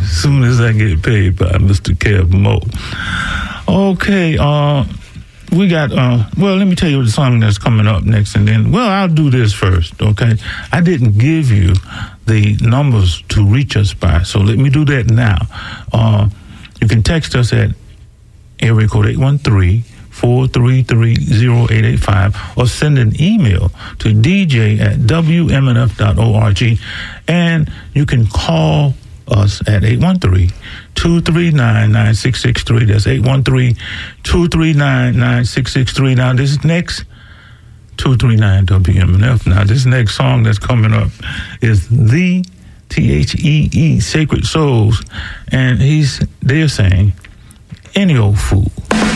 soon as I get paid by Mr. Kev Mo. Okay, we got, let me tell you the song that's coming up next, and then, I'll do this first, okay? I didn't give you the numbers to reach us by, so let me do that now. You can text us at area code 813-433-0885 or send an email to dj@wmnf.org, and you can call us at 813-239-9663. That's 813-239-9663. Now, this next 239 WMNF. Now, this next song that's coming up is the THEE, Sacred Souls, and they're saying, any old fool.